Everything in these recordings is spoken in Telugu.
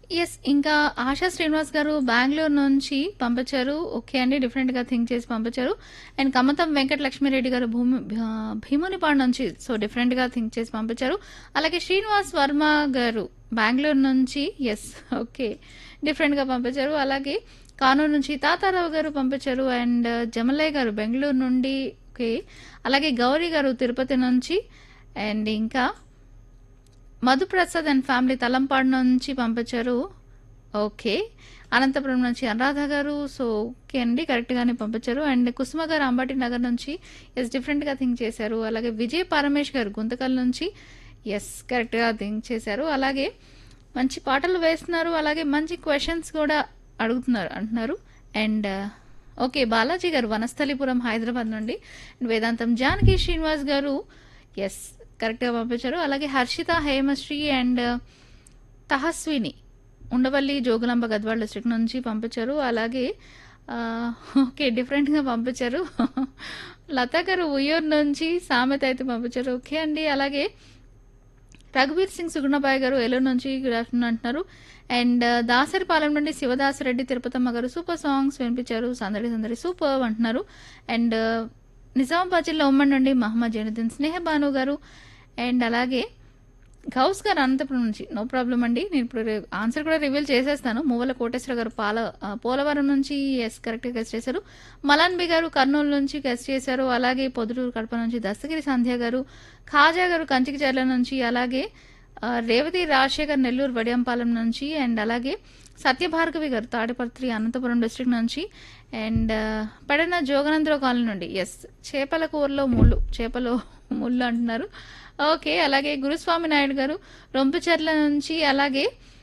యెస్. ఇంకా ఆశా శ్రీనివాస్ గారు బెంగుళూరు నుంచి పంపించారు. ఓకే అండి. డిఫరెంట్‌గా థింక్ చేసి పంపించారు. అండ్ కమతం వెంకట లక్ష్మిరెడ్డి గారు భీమునిపాడు నుంచి డిఫరెంట్‌గా థింక్ చేసి పంపించారు. అలాగే శ్రీనివాస్ వర్మ గారు బెంగుళూరు నుంచి యెస్. ఓకే. డిఫరెంట్‌గా పంపించారు. అలాగే కానూరు నుంచి తాతారావు గారు పంపించారు. అండ్ జమలయ్య గారు బెంగుళూరు నుండి ఓకే. అలాగే గౌరీ గారు తిరుపతి నుంచి అండ్ ఇంకా మధుప్రసాద్ అండ్ ఫ్యామిలీ తలంపాడు నుంచి పంపించారు. ఓకే. అనంతపురం నుంచి అనురాధ గారు ఓకే అండి. కరెక్ట్‌గానే పంపించారు. అండ్ కుసుమ గారు అంబటి నగర్ నుంచి డిఫరెంట్‌గా థింక్ చేశారు. అలాగే విజయ్ పరమేష్ గారు గుంతకల్ నుంచి కరెక్ట్‌గా థింక్ చేశారు. అలాగే మంచి పాటలు వేస్తున్నారు. అలాగే మంచి క్వెషన్స్ కూడా అడుగుతున్నారు అంటున్నారు. And okay. బాలాజీ గారు వనస్థలిపురం హైదరాబాద్ నుండి వేదాంతం జానకి శ్రీనివాస్ గారు యెస్. కరెక్ట్‌గా పంపించారు. అలాగే హర్షిత, హేమశ్రీ అండ్ తహస్విని ఉండవల్లి జోగులాంబ గద్వాల డిస్ట్రిక్ట్ నుంచి పంపించారు. అలాగే ఓకే. డిఫరెంట్‌గా పంపించారు. లతా గారు ఉయ్యూరు నుంచి సామెత అయితే పంపించారు. ఓకే అండి. అలాగే రఘువీర్ సింగ్ సుగుణబాయ్ గారు ఏలూరు నుంచి గుడ్ ఆఫ్టర్నూన్ అంటున్నారు. అండ్ దాసరిపాలెం నుండి శివదాసరెడ్డి తిరుపతమ్మ గారు సూపర్ సాంగ్స్ వినిపించారు. సందడి సందడి సూపర్ అంటున్నారు. అండ్ నిజామాబాద్ జిల్లా ఉమ్మడి నుండి మహమ్మద్ జైనుద్దీన్ స్నేహ భాను గారు అండ్ అలాగే గౌస్ గారు అనంతపురం నుంచి నో ప్రాబ్లం అండి. నేను ఇప్పుడు ఆన్సర్ కూడా రివీల్ చేసేస్తాను. మూవల కోటేశ్వర గారు పోలవరం నుంచి కరెక్ట్గా గెస్ట్ చేశారు. మలాన్బి గారు కర్నూలు నుంచి గెస్ట్ చేశారు. అలాగే పొదుటూరు కడప నుంచి దస్తగిరి సంధ్య గారు, ఖాజా గారు కంచికిచర్ల నుంచి, అలాగే రేవతి రాజశేఖర్ నెల్లూరు వడియంపాలెం నుంచి అండ్ అలాగే సత్యభార్గవి గారు తాడిపత్రి అనంతపురం డిస్ట్రిక్ట్ నుంచి అండ్ పెడన జోగనందరావు కాలనీ నుండి చేపల కూరలో చేపలో ముళ్ళు అంటున్నారు. ఓకే. అలాగే గురుస్వామి నాయుడు గారు రొంపిచెర్ల నుంచి, అలాగే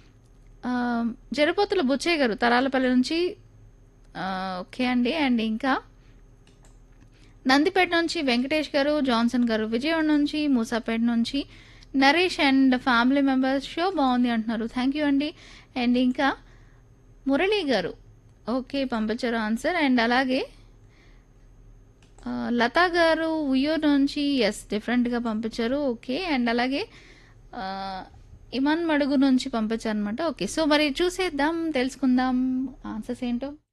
జరపోతుల బుచ్చయ్య గారు తరాలపల్లి నుంచి ఓకే అండి. అండ్ ఇంకా నందిపేట నుంచి వెంకటేష్ గారు, జాన్సన్ గారు విజయవాడ నుంచి, మూసాపేట నుంచి Naresh and family members show బాగుంది అంటున్నారు. థ్యాంక్ యూ అండి. అండ్ ఇంకా మురళీ గారు ఓకే పంపించారు ఆన్సర్. అండ్ అలాగే లతా గారు ఉయ్యూరు నుంచి డిఫరెంట్‌గా పంపించారు. ఓకే. అండ్ అలాగే ఇమాన్ మడుగు నుంచి పంపించారు అనమాట. ఓకే. సో మరి చూసేద్దాం, తెలుసుకుందాం ఆన్సర్స్ ఏంటో.